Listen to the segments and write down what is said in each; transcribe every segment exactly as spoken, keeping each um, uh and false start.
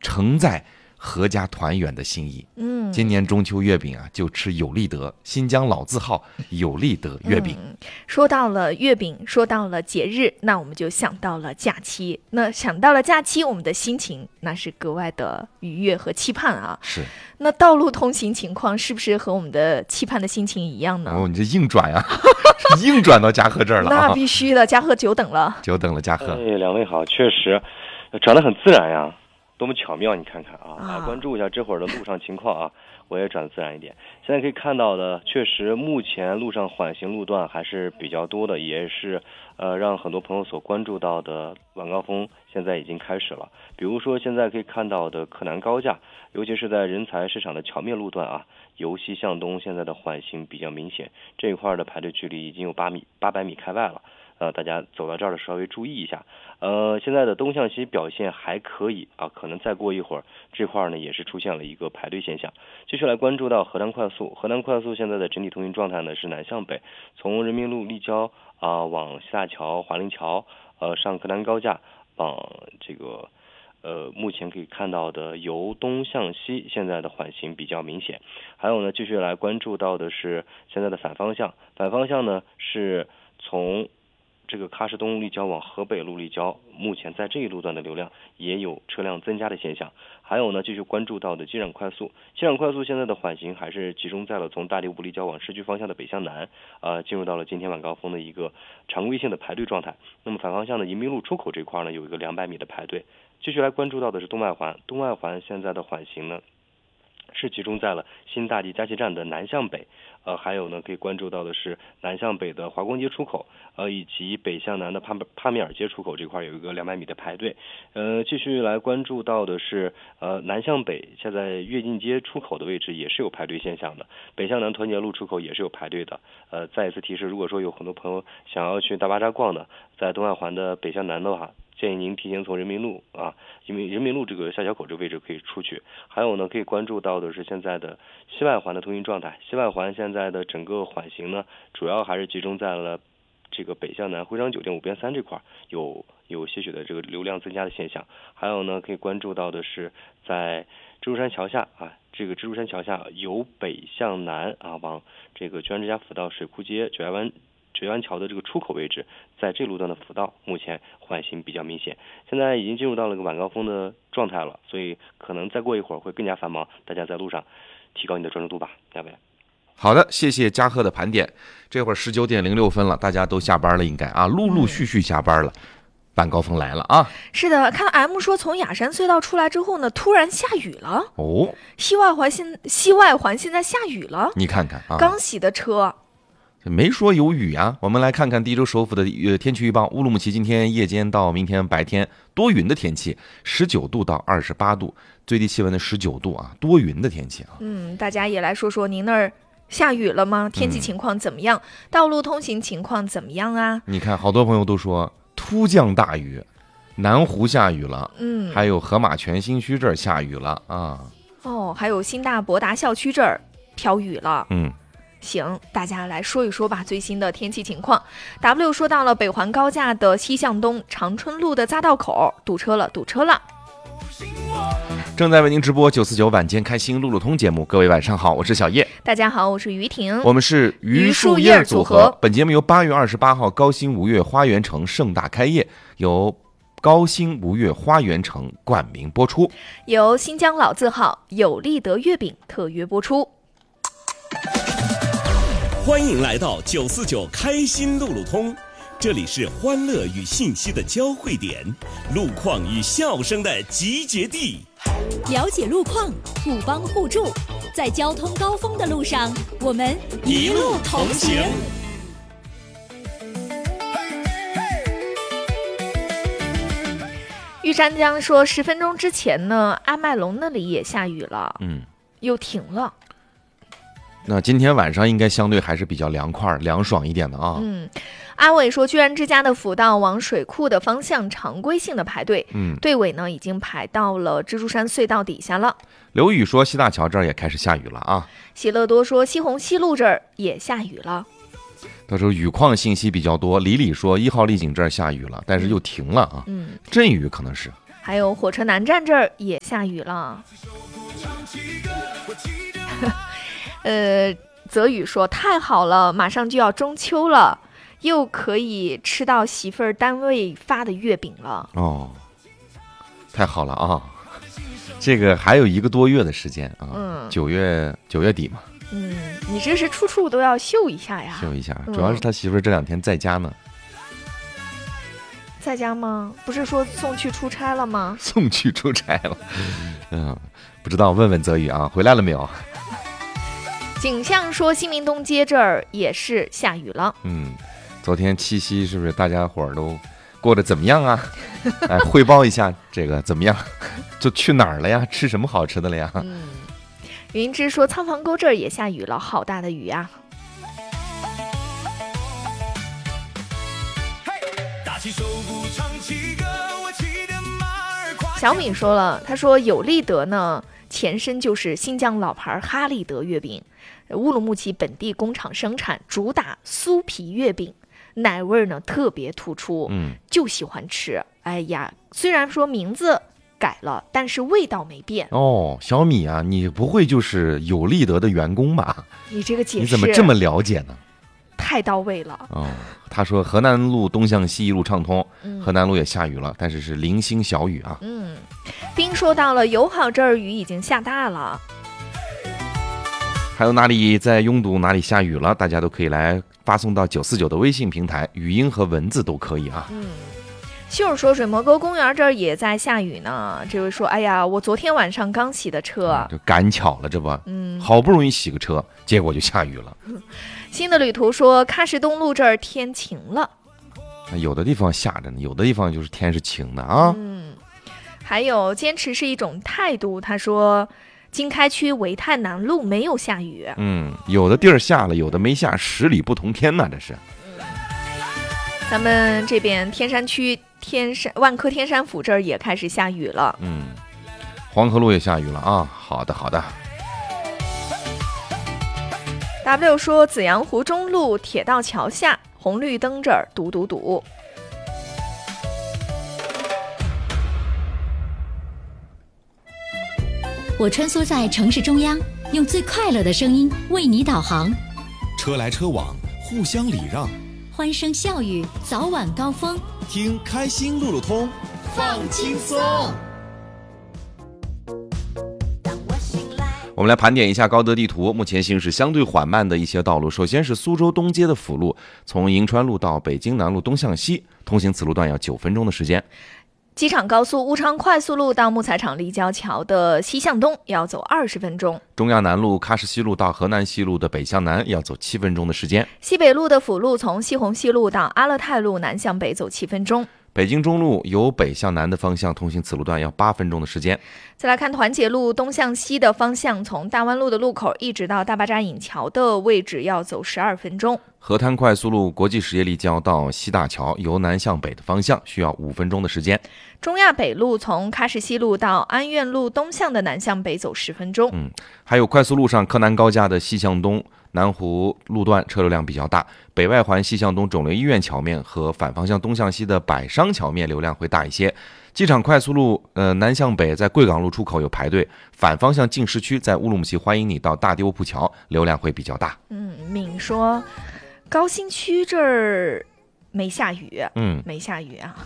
承载阖家团圆的心意。 嗯， 今年中秋月饼啊，就吃有利德新疆老字号有利德月饼。 嗯、说到了月饼，说到了节日，那我们就想到了假期。那想到了假期，我们的心情那是格外的愉悦和期盼啊。 是。 那道路通行情况是不是和我们的期盼的心情一样呢？ 哦，你这硬转啊，硬转到嘉禾这儿了、啊。 那必须的，嘉禾久等了， 久等了，嘉禾。 哎，两位好，确实转得很自然呀。多么巧妙！你看看啊，来关注一下这会儿的路上情况啊，我也转得自然一点。现在可以看到的，确实目前路上缓行路段还是比较多的，也是呃让很多朋友所关注到的晚高峰现在已经开始了。比如说现在可以看到的柯南高架，尤其是在人才市场的桥面路段啊，由西向东现在的缓行比较明显，这一块的排队距离已经有八米八百米开外了。呃，大家走到这儿的稍微注意一下。呃，现在的东向西表现还可以啊，可能再过一会儿这块呢也是出现了一个排队现象。继续来关注到河南快速，河南快速现在的整体通行状态呢是南向北，从人民路立交啊、呃、往西大桥、华林桥，呃上柯南高架，往这个。呃，目前可以看到的由东向西，现在的缓行比较明显。还有呢，继续来关注到的是现在的反方向，反方向呢是从这个喀什东路立交往河北路立交，目前在这一路段的流量也有车辆增加的现象。还有呢，继续关注到的机场快速，机场快速现在的缓行还是集中在了从大地五立交往市区方向的北向南，呃，进入到了今天晚高峰的一个常规性的排队状态。那么反方向的迎宾路出口这块呢，有一个两百米的排队。继续来关注到的是东外环，东外环现在的缓行呢是集中在了新大地加气站的南向北，呃，还有呢可以关注到的是南向北的华光街出口，呃，以及北向南的帕帕米尔街出口这块有一个两百米的排队。呃，继续来关注到的是呃南向北现在跃进街出口的位置也是有排队现象的，北向南团结路出口也是有排队的。呃，再一次提示，如果说有很多朋友想要去大巴扎逛的，在东外环的北向南的话，建议您提前从人民路啊，因为人民路这个下桥口这个位置可以出去。还有呢，可以关注到的是现在的西外环的通行状态。西外环现在的整个缓行呢，主要还是集中在了这个北向南徽章酒店五边三这块有有些许的这个流量增加的现象。还有呢，可以关注到的是在蜘蛛山桥下啊，这个蜘蛛山桥下由北向南啊，往这个居安之家辅道水库街九寨湾。九寨湾桥的这个出口位置，在这路段的辅道目前缓行比较明显，现在已经进入到了个晚高峰的状态了，所以可能再过一会儿会更加繁忙，大家在路上提高你的专注度吧，两位。 好的，谢谢嘉禾的盘点。这会儿十九点零六分了，大家都下班了，应该啊，陆陆续续下班了。嗯，晚高峰来了啊！ 是的，看到 M 说从雅山隧道出来之后呢，突然下雨了哦， 西外环现西外环现在下雨了， 你看看啊， 刚洗的车。 没说有雨啊，我们来看看第一周首府的呃天气预报。乌鲁木齐今天夜间到明天白天多云的天气，十九度到二十八度，最低气温的十九度啊，多云的天气啊。 嗯，大家也来说说您那儿下雨了吗？天气情况怎么样？嗯、道路通行情况怎么样啊？ 你看，好多朋友都说突降大雨，南湖下雨了， 嗯， 还有河马泉新区这儿下雨了啊。 哦，还有新大博达校区这儿飘雨了， 嗯。 行，大家来说一说吧，最新的天气情况。W 说到了北环高架的西向东长春路的匝道口堵车了，堵车了。 正在为您直播九四九晚间开心路路通节目，各位晚上好，我是小叶。 大家好，我是于婷， 我们是榆树叶组合。本节目由八月二十八号高新吴越花园城盛大开业，由高新吴越花园城冠名播出， 由新疆老字号有利德月饼特约播出。 欢迎来到九四九开心路路通，这里是欢乐与信息的交汇点，路况与笑声的集结地。 了解路况，互帮互助，在交通高峰的路上，我们一路同行。 玉山江说，十分钟之前呢，阿麦隆那里也下雨了， 嗯， 又停了。 那今天晚上应该相对还是比较凉快凉爽一点的啊。 嗯，阿伟说，居然之家的辅道往水库的方向常规性的排队， 嗯， 队尾呢已经排到了蜘蛛山隧道底下了。 刘宇说，西大桥这儿也开始下雨了啊。 喜乐多说，西红西路这儿也下雨了。 到时候雨况信息比较多。李李说，一号丽景这儿下雨了，但是又停了啊。 嗯， 阵雨可能是。 还有火车南站这儿也下雨了。呃，泽宇说太好了，马上就要中秋了，又可以吃到媳妇儿单位发的月饼了。 哦，太好了啊！这个还有一个多月的时间啊，嗯，九月九月底嘛。 嗯，你这是处处都要秀一下呀， 秀一下。主要是他媳妇儿这两天在家呢。 在家吗？不是说送去出差了吗？ 送去出差了，嗯，不知道，问问泽宇啊，回来了没有？ 景象说新民东街这儿也是下雨了。 嗯，昨天七夕是不是大家伙儿都过得怎么样啊？来汇报一下这个怎么样？就去哪儿了呀？吃什么好吃的了呀？ 嗯，云芝说仓房沟这儿也下雨了，好大的雨啊！小米说了，他说有利德呢，前身就是新疆老牌哈利德月饼，乌鲁木齐本地工厂生产，主打酥皮月饼，奶味呢特别突出， 嗯， 就喜欢吃。哎呀，虽然说名字改了，但是味道没变。 哦，小米啊，你不会就是有利德的员工吧？ 你这个解释你怎么这么了解呢？ 太到位了。 哦，他说河南路东向西一路畅通，嗯、河南路也下雨了，但是是零星小雨啊。 嗯，冰说到了友好这儿雨已经下大了。 还有哪里在拥堵，哪里下雨了，大家都可以来发送到九四九的微信平台，语音和文字都可以啊。 嗯，秀儿说水磨沟公园这儿也在下雨呢。这位说，哎呀，我昨天晚上刚洗的车， 嗯、就赶巧了，这不，嗯，好不容易洗个车，结果就下雨了。 新的旅途说喀什东路这儿天晴了， 有的地方下着呢，有的地方就是天是晴的啊。 嗯，还有坚持是一种态度，他说经开区维泰南路没有下雨。 嗯，有的地儿下了，有的没下，十里不同天呐，这是。 嗯，咱们这边天山区天山万科天山府这儿也开始下雨了。 嗯，黄河路也下雨了啊。好的，好的。 W 说紫阳湖中路铁道桥下红绿灯这儿堵堵堵。 我穿梭在城市中央，用最快乐的声音为你导航。 车来车往，互相礼让， 欢声笑语，早晚高峰。 听开心路路通，放轻松。 我们来盘点一下高德地图，目前行驶相对缓慢的一些道路。首先是苏州东街的辅路，从银川路到北京南路东向西，通行此路段要九分钟的时间。 机场高速乌昌快速路到木材厂立交桥的西向东要走二十分钟。 中亚南路喀什西路到河南西路的北向南要走七分钟的时间。 西北路的辅路从西红西路到阿勒泰路南向北走七分钟。 北京中路由北向南的方向通行此路段要八分钟的时间。 再来看团结路东向西的方向，从大湾路的路口一直到大巴扎引桥的位置要走十二分钟。 河滩快速路国际实业立交到西大桥由南向北的方向需要五分钟的时间。 中亚北路从喀什西路到安苑路东向的南向北走十分钟。 嗯，还有快速路上柯南高架的西向东南湖路段车流量比较大，北外环西向东肿瘤医院桥面和反方向东向西的百商桥面流量会大一些。机场快速路呃南向北在贵港路出口有排队，反方向进市区在乌鲁木齐欢迎你到大丢铺桥流量会比较大。 嗯，敏说高新区这儿没下雨， 嗯， 没下雨啊。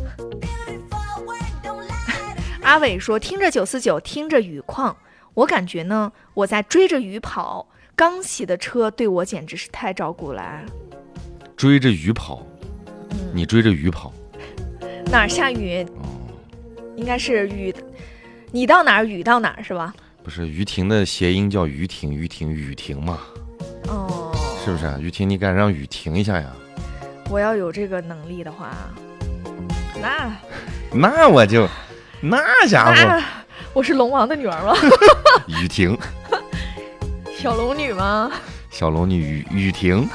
阿伟说听着九四九，听着雨况，我感觉呢我在追着雨跑，刚洗的车对我简直是太照顾了。 追着雨跑，嗯、你追着雨跑， 哪儿下雨？哦，应该是雨，你到哪儿雨到哪儿是吧？ 不是，雨停的谐音叫雨停，雨停雨停嘛。 哦， 是不是啊？雨停，你敢让雨停一下呀？ 我要有这个能力的话，那那我就那家伙， 我是龙王的女儿吗？ 雨停， 小龙女吗？ 小龙女雨雨停。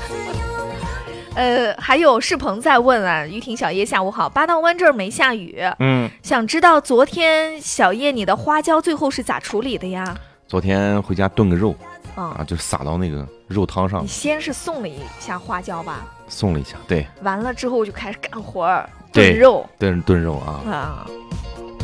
呃，还有世鹏在问啊，于婷小叶下午好，八道湾这儿没下雨， 嗯， 想知道昨天小叶你的花椒最后是咋处理的呀？ 昨天回家炖个肉， 嗯、 啊，就撒到那个肉汤上。 你先是送了一下花椒吧？ 送了一下，对。 完了之后就开始干活，炖肉， 炖炖肉啊。 啊。